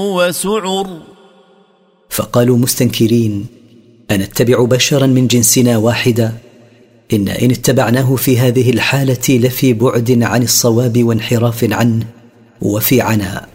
وسعر. فقالوا مستنكرين: أنتبع بشرا من جنسنا واحدا؟ إن اتبعناه في هذه الحالة لفي بعد عن الصواب وانحراف عنه وفي عناء.